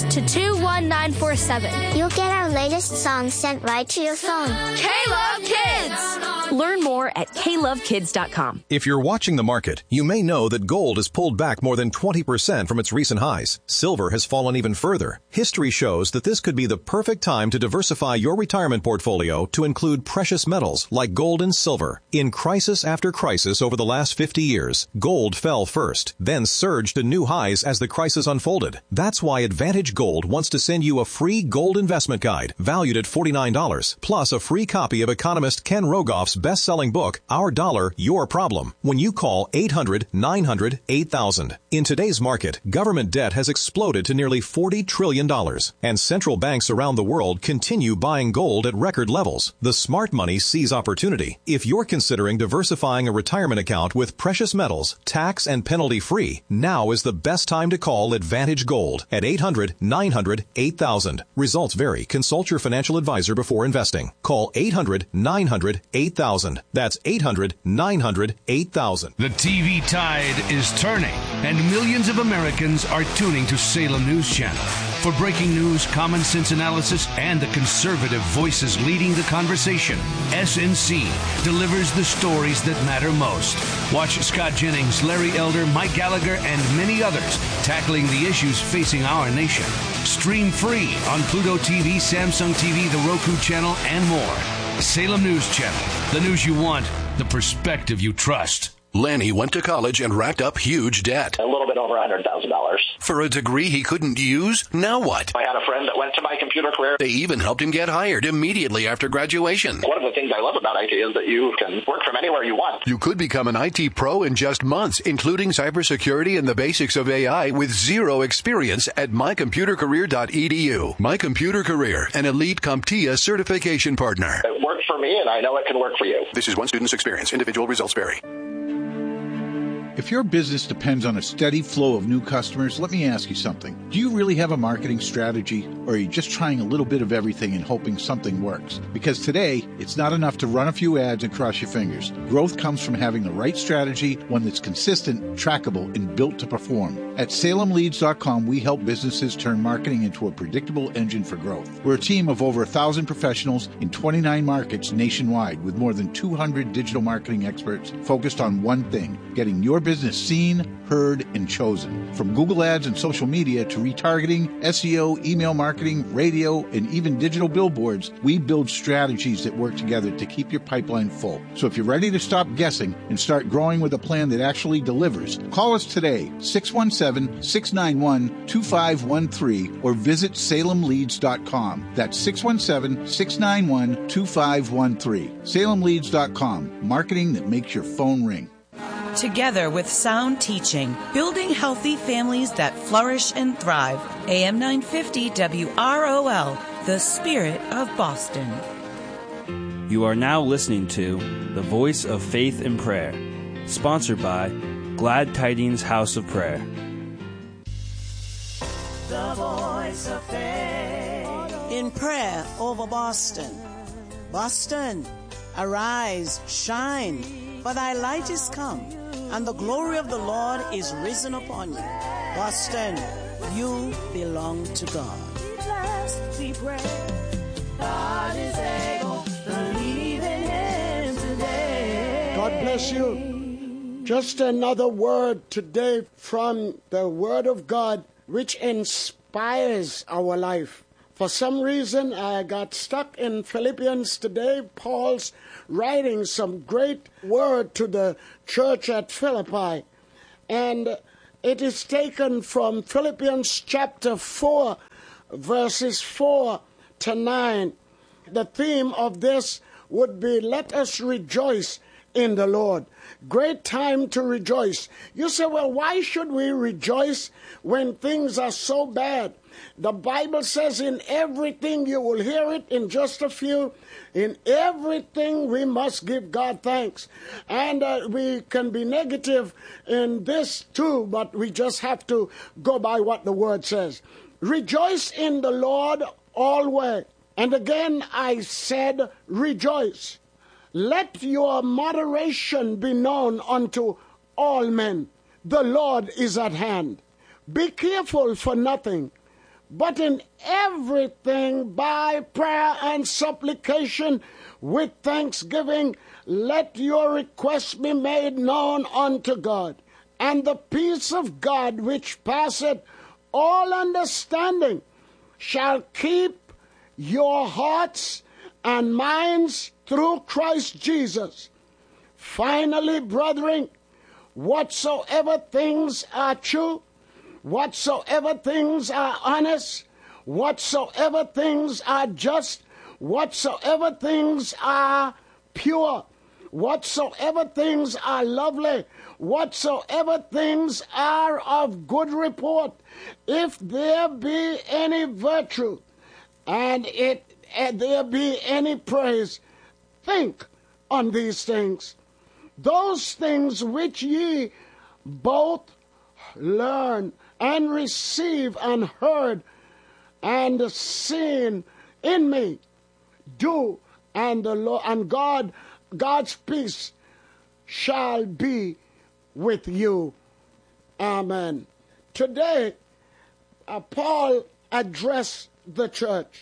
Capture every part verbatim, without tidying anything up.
to two one nine four seven. You'll get our latest songs sent right to your phone. K-Love Kids! Learn more at K love kids dot com. If you're watching the market, you may know that gold has pulled back more than twenty percent from its recent highs. Silver has fallen even further. History shows that this could be the perfect time to diversify your retirement portfolio to include precious metals like gold and silver. In crisis after crisis over the last fifty years, gold fell first, then surged to new highs as the crisis unfolded. That's why Advantage Gold wants to send you a free gold investment guide valued at forty-nine dollars, plus a free copy of economist Ken Rogoff's best-selling book, Our Dollar, Your Problem, when you call eight hundred nine hundred eight thousand. In today's market, government debt has exploded to nearly forty trillion dollars, and central banks around the world continue buying gold at record levels. The smart money sees opportunity. If you're considering diversifying a retirement account with precious metals, tax and penalty-free, now is the best time to call Advantage Gold at eight hundred nine hundred eight thousand. Results vary. Consult your financial advisor before investing. Call eight hundred nine hundred eight thousand. That's eight hundred nine hundred eight thousand. The T V tide is turning, and millions of Americans are tuning to Salem News Channel for breaking news, common sense analysis, and the conservative voices leading the conversation. S N C delivers the stories that matter most. Watch Scott Jennings, Larry Elder, Mike Gallagher, and many others tackling the issues facing our nation. Stream free on Pluto T V, Samsung T V, the Roku channel, and more. Salem News Channel. The news you want, the perspective you trust. Lanny went to college and racked up huge debt. A little bit over one hundred thousand dollars. For a degree he couldn't use? Now what? I had a friend that went to My Computer Career. They even helped him get hired immediately after graduation. One of the things I love about I T is that you can work from anywhere you want. You could become an I T pro in just months, including cybersecurity and the basics of A I with zero experience at my computer career dot e d u. My Computer Career, an elite CompTIA certification partner. It worked for me, and I know it can work for you. This is one student's experience. Individual results vary. If your business depends on a steady flow of new customers, let me ask you something. Do you really have a marketing strategy, or are you just trying a little bit of everything and hoping something works? Because today, it's not enough to run a few ads and cross your fingers. Growth comes from having the right strategy, one that's consistent, trackable, and built to perform. At Salem Leads dot com, we help businesses turn marketing into a predictable engine for growth. We're a team of over one thousand professionals in twenty-nine markets nationwide with more than two hundred digital marketing experts focused on one thing, getting your business seen, heard, and chosen. From Google Ads and social media to retargeting, S E O, email marketing, radio, and even digital billboards, we build strategies that work together to keep your pipeline full. So if you're ready to stop guessing and start growing with a plan that actually delivers, call us today, six one seven, six nine one, two five one three, or visit Salem Leads dot com. That's six one seven, six nine one, two five one three. Salem Leads dot com, marketing that makes your phone ring. Together with sound teaching, building healthy families that flourish and thrive. A M nine fifty W R O L, the spirit of Boston. You are now listening to The Voice of Faith and Prayer, sponsored by Glad Tidings House of Prayer. The Voice of Faith in prayer over Boston. Boston, arise, shine, for thy light is come, and the glory of the Lord is risen upon you. Boston, you belong to God. Be blessed, we pray. God is able, believe in Him today. God bless you. Just another word today from the Word of God, which inspires our life. For some reason, I got stuck in Philippians today. Paul's writing some great word to the church at Philippi. And it is taken from Philippians chapter four, verses four to nine. The theme of this would be, let us rejoice in the Lord. Great time to rejoice. You say, well, why should we rejoice when things are so bad? The Bible says in everything, you will hear it in just a few, in everything we must give God thanks. And uh, we can be negative in this too, but we just have to go by what the Word says. Rejoice in the Lord always. And again I said, rejoice. Let your moderation be known unto all men. The Lord is at hand. Be careful for nothing, But in everything by prayer and supplication with thanksgiving, let your requests be made known unto God. And the peace of God, which passeth all understanding, shall keep your hearts and minds through Christ Jesus. Finally, brethren, whatsoever things are true, whatsoever things are honest, whatsoever things are just, whatsoever things are pure, whatsoever things are lovely, whatsoever things are of good report, if there be any virtue, and it and there be any praise, think on these things. Those things which ye both learn and receive and heard and seen in me, do, and the Lord and God, God's peace shall be with you. Amen. Today, uh, Paul addressed the church.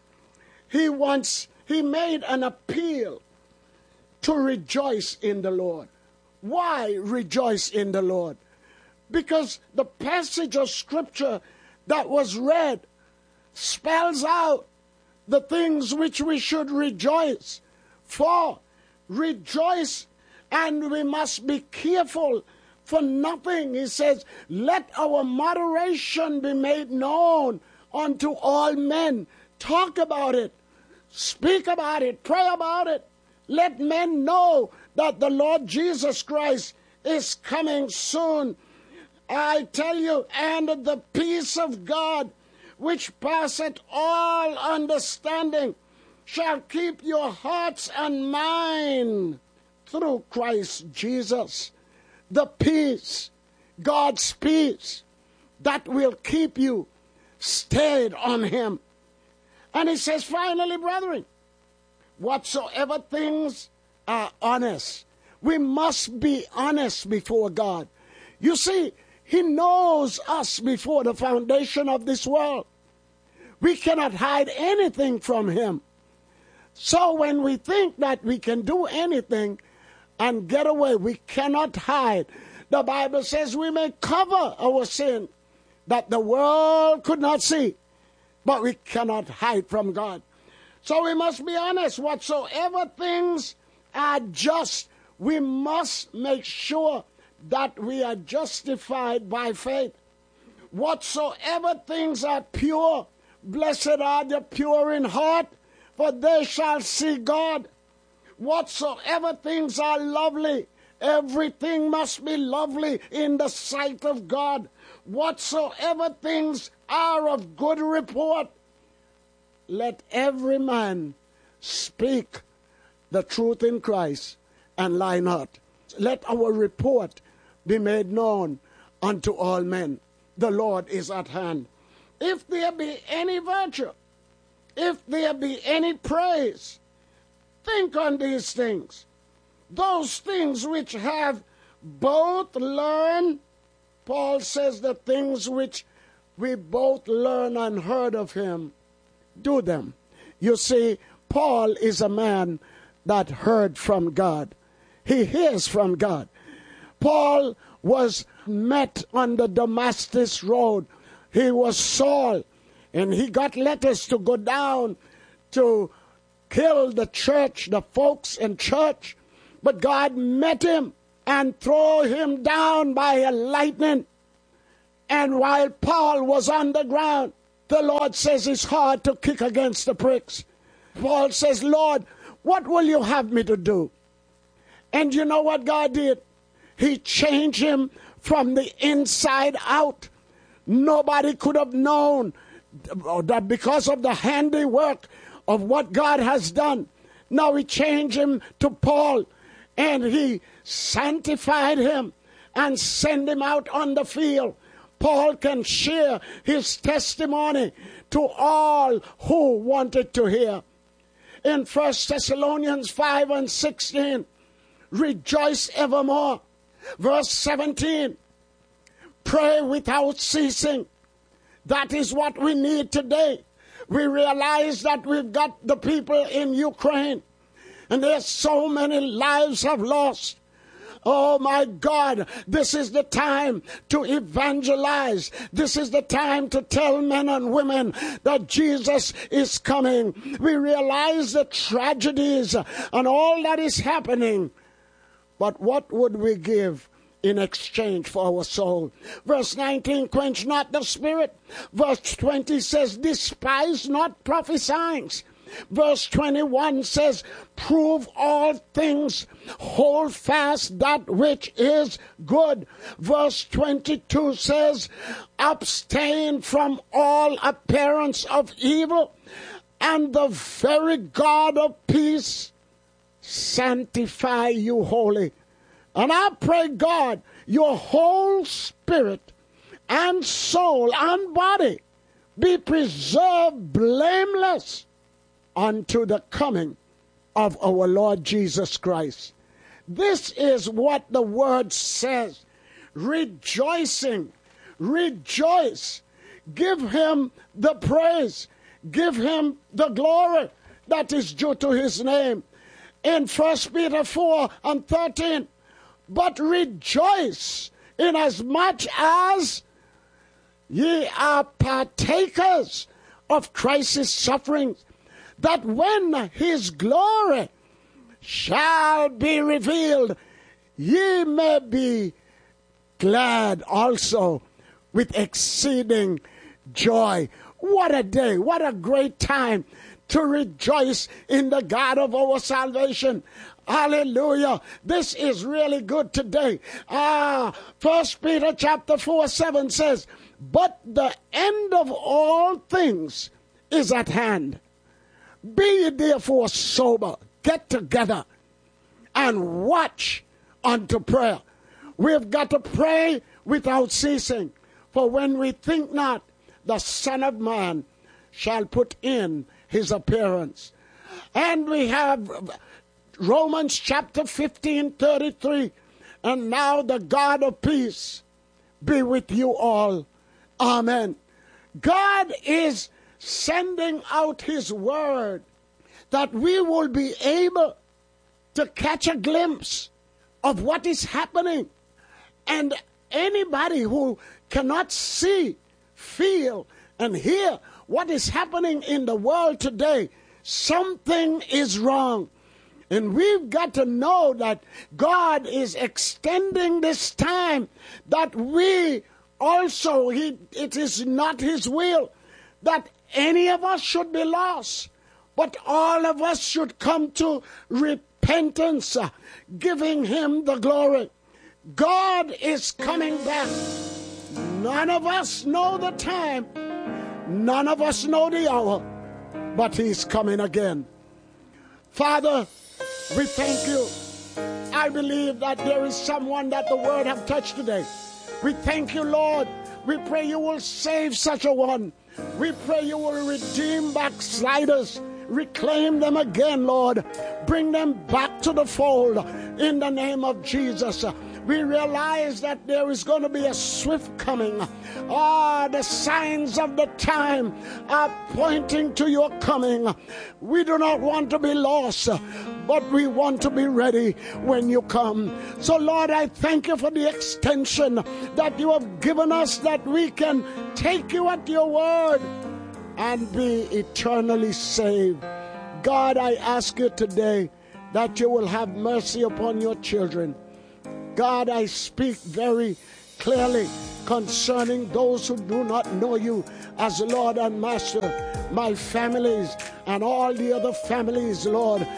He wants, he made an appeal to rejoice in the Lord. Why rejoice in the Lord? Because the passage of scripture that was read spells out the things which we should rejoice for. Rejoice, and we must be careful for nothing. He says, let our moderation be made known unto all men. Talk about it. Speak about it. Pray about it. Let men know that the Lord Jesus Christ is coming soon. I tell you, and the peace of God, which passeth all understanding, shall keep your hearts and mind through Christ Jesus. The peace, God's peace, that will keep you stayed on Him. And he says, finally, brethren, whatsoever things are honest, we must be honest before God. You see, He knows us before the foundation of this world. We cannot hide anything from Him. So when we think that we can do anything and get away, we cannot hide. The Bible says we may cover our sin that the world could not see, but we cannot hide from God. So we must be honest. Whatsoever things are just, we must make sure that we are justified by faith. Whatsoever things are pure, blessed are the pure in heart, for they shall see God. Whatsoever things are lovely, everything must be lovely in the sight of God. Whatsoever things are of good report, let every man speak the truth in Christ and lie not. Let our report be made known unto all men. The Lord is at hand. If there be any virtue, if there be any praise, think on these things. Those things which have both learned, Paul says the things which we both learned and heard of Him, do them. You see, Paul is a man that heard from God. He hears from God. Paul was met on the Damascus road. He was Saul, and he got letters to go down to kill the church, the folks in church. But God met him and threw him down by a lightning. And while Paul was on the ground, the Lord says it's hard to kick against the pricks. Paul says, Lord, what will you have me to do? And you know what God did? He changed him from the inside out. Nobody could have known that because of the handiwork of what God has done. Now He changed him to Paul, and He sanctified him and sent him out on the field. Paul can share his testimony to all who wanted to hear. In First Thessalonians five and sixteen, rejoice evermore. Verse seventeen, pray without ceasing. That is what we need today. We realize that we've got the people in Ukraine, and there's so many lives have lost. Oh my God, this is the time to evangelize. This is the time to tell men and women that Jesus is coming. We realize the tragedies and all that is happening. But what would we give in exchange for our soul? Verse nineteen, quench not the spirit. Verse twenty says, despise not prophesying. Verse twenty-one says, prove all things, hold fast that which is good. Verse twenty-two says, abstain from all appearance of evil, and the very God of peace sanctify you wholly. And I pray, God, your whole spirit and soul and body be preserved blameless unto the coming of our Lord Jesus Christ. This is what the word says. Rejoicing. Rejoice. Give him the praise. Give him the glory that is due to his name. In First Peter four and thirteen, but rejoice inasmuch as ye are partakers of Christ's sufferings, that when his glory shall be revealed, ye may be glad also with exceeding joy. What a day, what a great time to rejoice in the God of our salvation. Hallelujah. This is really good today. Ah, First Peter chapter four, seven says, but the end of all things is at hand. Be ye therefore sober, get together, and watch unto prayer. We've got to pray without ceasing. For when we think not, the Son of Man shall put in his appearance. And we have Romans chapter fifteen, thirty-three. And now the God of peace be with you all. Amen. God is sending out his word that we will be able to catch a glimpse of what is happening. And anybody who cannot see, feel, and hear what is happening in the world today, something is wrong. And we've got to know that God is extending this time, that we also, he, it is not his will that any of us should be lost, but all of us should come to repentance, uh, giving him the glory. God is coming back. None of us know the time. None of us know the hour, but he's coming again. Father, we thank you. I believe that there is someone that the word have touched today. We thank you, Lord. We pray you will save such a one. We pray you will redeem backsliders. Reclaim them again, Lord. Bring them back to the fold in the name of Jesus. We realize that there is going to be a swift coming. Ah, the signs of the time are pointing to your coming. We do not want to be lost, but we want to be ready when you come. So, Lord, I thank you for the extension that you have given us, that we can take you at your word and be eternally saved. God, I ask you today that you will have mercy upon your children. God, I speak very clearly concerning those who do not know you as Lord and Master, my families and all the other families, Lord,